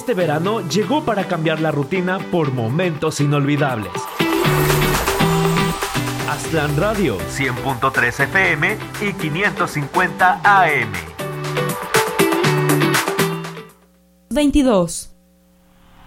este verano llegó para cambiar la rutina por momentos inolvidables. Aztlán Radio, 100.3 FM y 550 AM. 22.